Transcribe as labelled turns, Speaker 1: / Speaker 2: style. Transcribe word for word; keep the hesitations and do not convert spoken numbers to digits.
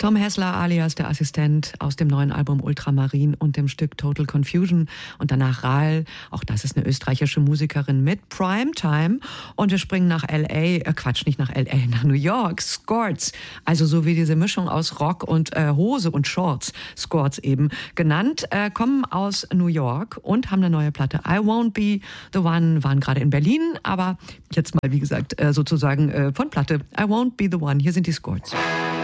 Speaker 1: Tom Hessler alias der Assistent aus dem neuen Album Ultramarin und dem Stück Total Confusion. Und danach Rahl, auch das ist eine österreichische Musikerin mit Primetime. Und wir springen nach L A, äh Quatsch, nicht nach L A, nach New York, Skorts. Also so wie diese Mischung aus Rock und äh, Hose und Shorts, Skorts eben genannt, äh, kommen aus New York und haben eine neue Platte. I Won't Be The One, waren gerade in Berlin, aber jetzt mal, wie gesagt, äh, sozusagen äh, von Platte. I Won't Be The One. Hier sind die Skorts.